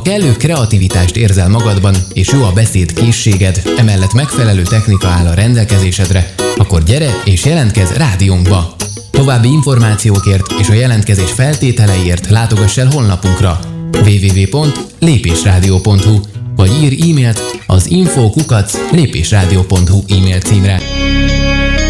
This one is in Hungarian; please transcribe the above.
Ha kellő kreativitást érzel magadban, és jó a beszéd készséged, emellett megfelelő technika áll a rendelkezésedre, akkor gyere és jelentkezz rádiónkba! További információkért és a jelentkezés feltételeiért látogass el honlapunkra www.lépésradio.hu vagy írj e-mailt az info@lépésradio.hu e-mail címre.